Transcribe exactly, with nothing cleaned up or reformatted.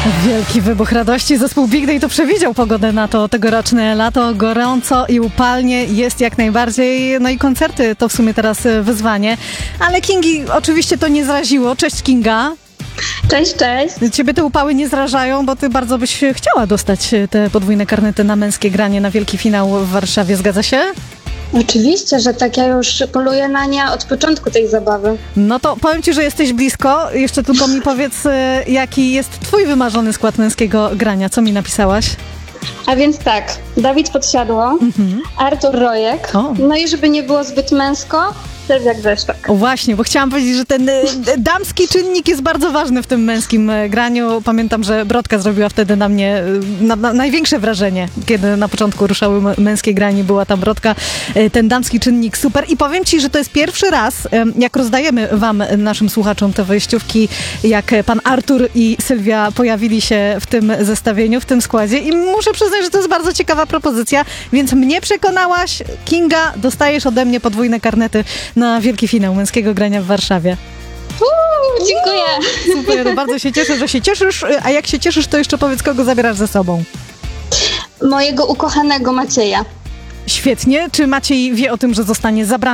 Wielki wybuch radości. Zespół Big Day to przewidział pogodę na to tegoroczne lato. Gorąco i upalnie jest jak najbardziej. No i koncerty to w sumie teraz wyzwanie. Ale Kingi oczywiście to nie zraziło. Cześć Kinga. Cześć, cześć. Ciebie te upały nie zrażają, bo ty bardzo byś chciała dostać te podwójne karnety na męskie granie na wielki finał w Warszawie. Zgadza się? Oczywiście, że tak. Ja już poluję na nie od początku tej zabawy. No to powiem ci, że jesteś blisko. Jeszcze tylko mi powiedz, jaki jest twój wymarzony skład męskiego grania. Co mi napisałaś? A więc tak, Dawid Podsiadło, mhm. Artur Rojek, o. No i żeby nie było zbyt męsko, Sylwia Grzeszczak. O właśnie, bo chciałam powiedzieć, że ten e, damski czynnik jest bardzo ważny w tym męskim e, graniu. Pamiętam, że Brodka zrobiła wtedy na mnie e, na, na, największe wrażenie, kiedy na początku ruszały m- męskie granie, była tam Brodka. E, ten damski czynnik super. I powiem ci, że to jest pierwszy raz, e, jak rozdajemy wam, naszym słuchaczom, te wejściówki, jak pan Artur i Sylwia pojawili się w tym zestawieniu, w tym składzie. I muszę przyznać, że to jest bardzo ciekawa propozycja, więc mnie przekonałaś. Kinga, dostajesz ode mnie podwójne karnety na wielki finał męskiego grania w Warszawie. Uuu, dziękuję. Super, bardzo się cieszę, że się cieszysz, a jak się cieszysz, to jeszcze powiedz, kogo zabierasz ze sobą. Mojego ukochanego Macieja. Świetnie. Czy Maciej wie o tym, że zostanie zabrany